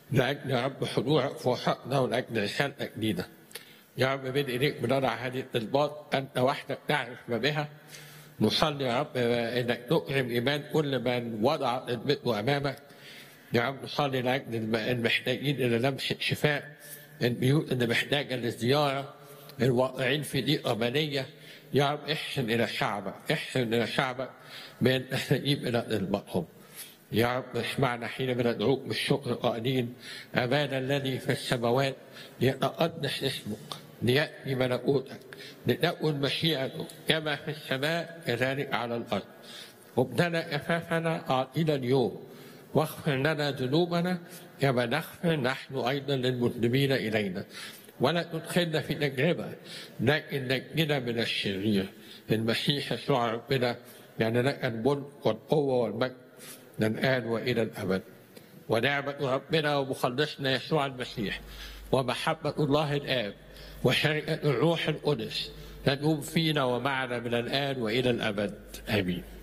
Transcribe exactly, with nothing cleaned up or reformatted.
لأجل يا رب حضورك في وسطنا ولأجل رسالتك لينا. يا رب بين إيديك بنضع هذه الطلبات أنت وحدك تعرف ما بها. نصلي يا رب إنك تكرم إيمان كل من وضع طلبته أمامك. يا رب نصلي لأجل المحتاجين إلى لمسة شفاء، البيوت اللي محتاجة للزيارة، الواقعين في ضيقة مالية. يا رب احسن إلى شعبك، احسن إلى شعبك من تستجيب إلى طلباتهم. يا رب اسمعنا حينما ندعوك بالشكر قائلين: أبانا الذي في السماوات ليتقدس اسمك، ليأتي ملكوتك، لتكن مشيئتك كما في السماء كذلك على الأرض. وابتلى كفافنا أعطينا اليوم، واغفر لنا ذنوبنا كما نغفر نحن أيضا للمذنبين إلينا، ولا تدخلنا في تجربة لكن نجنا من الشرير. المسيح يسوع ربنا يعني لك الملك والقوة والمجد من الآن وإلى الأبد. ونعمة ربنا ومخلصنا يسوع المسيح ومحبة الله الآب وشركة الروح القدس تدوم فينا ومعنا من الآن وإلى الأبد. آمين.